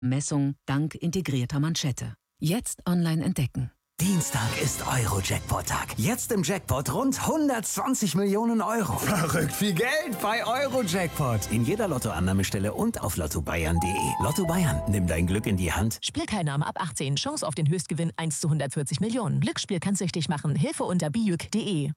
Messung dank integrierter Manschette. Jetzt online entdecken. Dienstag ist Euro-Jackpot-Tag. Jetzt im Jackpot rund 120 Millionen Euro. Verrückt viel Geld bei Euro-Jackpot. In jeder Lottoannahmestelle und auf lottobayern.de. Lotto Bayern, nimm dein Glück in die Hand. Spielteilnahme ab 18. Chance auf den Höchstgewinn 1 zu 140 Millionen. Glücksspiel kann süchtig machen. Hilfe unter bijuk.de.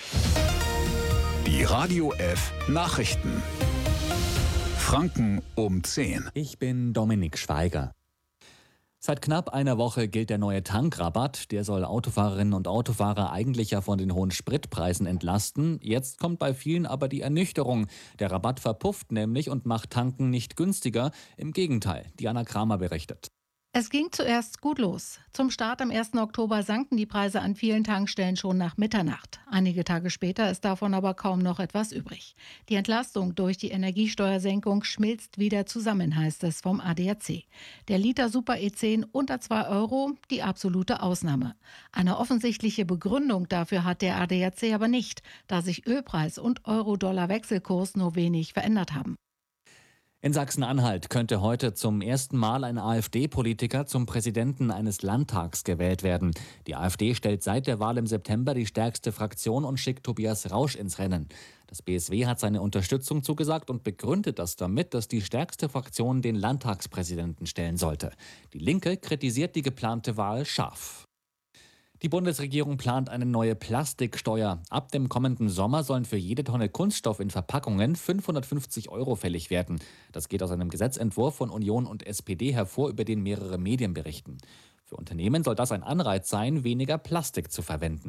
Die Radio F Nachrichten. Franken um 10. Ich bin Dominik Schweiger. Seit knapp einer Woche gilt der neue Tankrabatt. Der soll Autofahrerinnen und Autofahrer eigentlich ja von den hohen Spritpreisen entlasten. Jetzt kommt bei vielen aber die Ernüchterung. Der Rabatt verpufft nämlich und macht Tanken nicht günstiger. Im Gegenteil, Diana Kramer berichtet. Es ging zuerst gut los. Zum Start am 1. Oktober sanken die Preise an vielen Tankstellen schon nach Mitternacht. Einige Tage später ist davon aber kaum noch etwas übrig. Die Entlastung durch die Energiesteuersenkung schmilzt wieder zusammen, heißt es vom ADAC. Der Liter Super E10 unter 2 Euro, die absolute Ausnahme. Eine offensichtliche Begründung dafür hat der ADAC aber nicht, da sich Ölpreis und Euro-Dollar-Wechselkurs nur wenig verändert haben. In Sachsen-Anhalt könnte heute zum ersten Mal ein AfD-Politiker zum Präsidenten eines Landtags gewählt werden. Die AfD stellt seit der Wahl im September die stärkste Fraktion und schickt Tobias Rausch ins Rennen. Das BSW hat seine Unterstützung zugesagt und begründet das damit, dass die stärkste Fraktion den Landtagspräsidenten stellen sollte. Die Linke kritisiert die geplante Wahl scharf. Die Bundesregierung plant eine neue Plastiksteuer. Ab dem kommenden Sommer sollen für jede Tonne Kunststoff in Verpackungen 550 € fällig werden. Das geht aus einem Gesetzentwurf von Union und SPD hervor, über den mehrere Medien berichten. Für Unternehmen soll das ein Anreiz sein, weniger Plastik zu verwenden.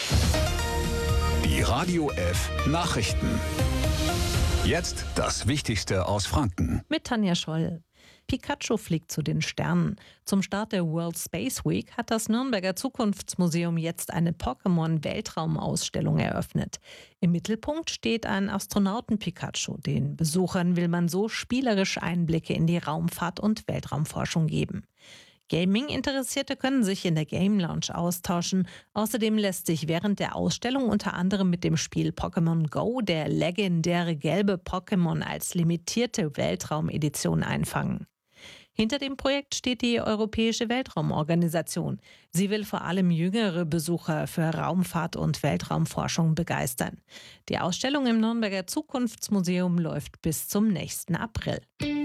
Die Radio F Nachrichten. Jetzt das Wichtigste aus Franken. Mit Tanja Scholl. Pikachu fliegt zu den Sternen. Zum Start der World Space Week hat das Nürnberger Zukunftsmuseum jetzt eine Pokémon-Weltraumausstellung eröffnet. Im Mittelpunkt steht ein Astronauten-Pikachu. Den Besuchern will man so spielerisch Einblicke in die Raumfahrt und Weltraumforschung geben. Gaming-Interessierte können sich in der Game Lounge austauschen. Außerdem lässt sich während der Ausstellung unter anderem mit dem Spiel Pokémon Go der legendäre gelbe Pokémon als limitierte Weltraumedition einfangen. Hinter dem Projekt steht die Europäische Weltraumorganisation. Sie will vor allem jüngere Besucher für Raumfahrt und Weltraumforschung begeistern. Die Ausstellung im Nürnberger Zukunftsmuseum läuft bis zum nächsten April.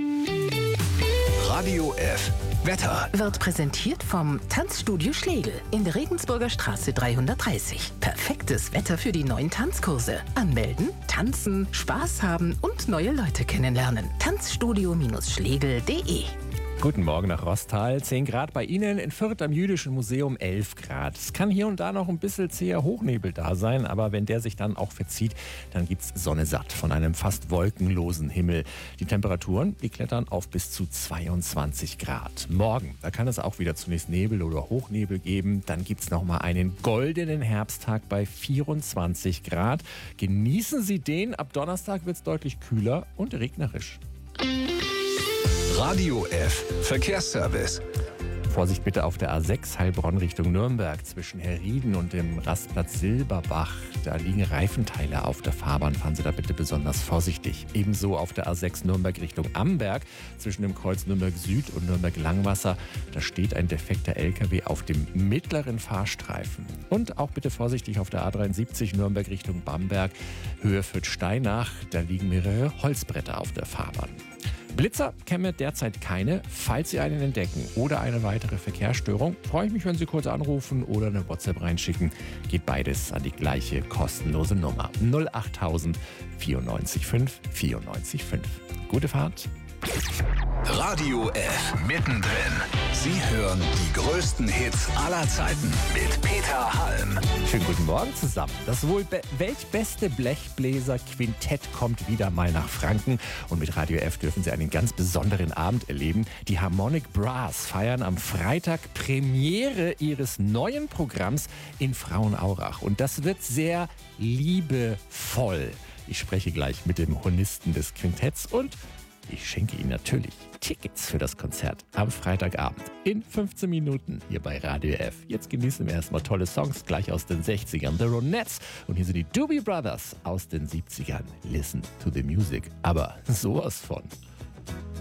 Radio F Wetter Wird präsentiert vom Tanzstudio Schlegel in der Regensburger Straße 330. Perfektes Wetter für die neuen Tanzkurse. Anmelden, tanzen, Spaß haben und neue Leute kennenlernen. Tanzstudio-schlegel.de. Guten Morgen nach Rostal. 10 Grad bei Ihnen, in Fürth am Jüdischen Museum 11 Grad. Es kann hier und da noch ein bisschen zäher Hochnebel da sein, aber wenn der sich dann auch verzieht, dann gibt's Sonne satt von einem fast wolkenlosen Himmel. Die Temperaturen, die klettern auf bis zu 22 Grad. Morgen, da kann es auch wieder zunächst Nebel oder Hochnebel geben. Dann gibt's nochmal einen goldenen Herbsttag bei 24 Grad. Genießen Sie den. Ab Donnerstag wird's deutlich kühler und regnerisch. Radio F Verkehrsservice. Vorsicht bitte auf der A6 Heilbronn Richtung Nürnberg zwischen Herrieden und dem Rastplatz Silberbach. Da liegen Reifenteile auf der Fahrbahn. Fahren Sie da bitte besonders vorsichtig. Ebenso auf der A6 Nürnberg Richtung Amberg zwischen dem Kreuz Nürnberg Süd und Nürnberg Langwasser. Da steht ein defekter LKW auf dem mittleren Fahrstreifen. Und auch bitte vorsichtig auf der A73 Nürnberg Richtung Bamberg, Höhe Fürth-Steinach. Da liegen mehrere Holzbretter auf der Fahrbahn. Blitzer käme derzeit keine. Falls Sie einen entdecken oder eine weitere Verkehrsstörung, freue ich mich, wenn Sie kurz anrufen oder eine WhatsApp reinschicken. Geht beides an die gleiche kostenlose Nummer 08000 94 5 94 5. Gute Fahrt. Radio F mittendrin. Sie hören die größten Hits aller Zeiten mit Peter Halm. Schönen guten Morgen zusammen. Das wohl weltbeste Blechbläser-Quintett kommt wieder mal nach Franken. Und mit Radio F dürfen Sie einen ganz besonderen Abend erleben. Die Harmonic Brass feiern am Freitag Premiere ihres neuen Programms in Frauenaurach. Und das wird sehr liebevoll. Ich spreche gleich mit dem Hornisten des Quintetts und ich schenke Ihnen natürlich Tickets für das Konzert am Freitagabend in 15 Minuten hier bei Radio F. Jetzt genießen wir erstmal tolle Songs gleich aus den 60ern. The Ronettes und hier sind die Doobie Brothers aus den 70ern. Listen to the music. Aber sowas von.